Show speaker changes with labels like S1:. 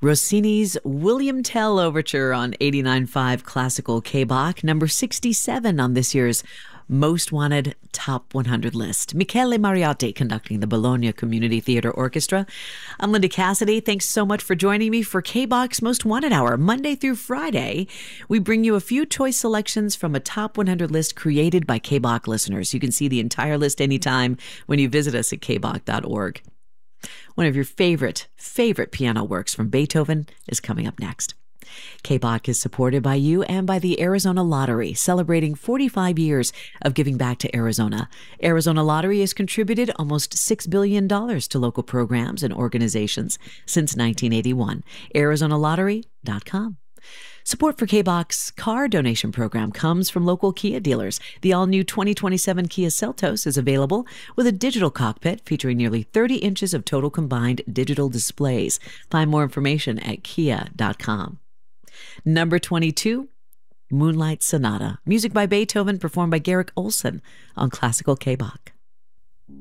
S1: Rossini's William Tell Overture on 89.5 Classical K-Bach, number 67 on this year's Most Wanted Top 100 list. Michele Mariotti conducting the Bologna Community Theater Orchestra. I'm Linda Cassidy. Thanks so much for joining me for K-Bach's Most Wanted Hour. Monday through Friday, we bring you a few choice selections from a top 100 list created by K-Bach listeners. You can see the entire list anytime when you visit us at kbach.org. One of your favorite piano works from Beethoven is coming up next. K-Bach is supported by you and by the Arizona Lottery, celebrating 45 years of giving back to Arizona. Arizona Lottery has contributed almost $6 billion to local programs and organizations since 1981. ArizonaLottery.com. Support for K-Bach's car donation program comes from local Kia dealers. The all-new 2027 Kia Seltos is available with a digital cockpit featuring nearly 30 inches of total combined digital displays. Find more information at kia.com. Number 22, Moonlight Sonata. Music by Beethoven performed by Garrick Olson on Classical K-Bach.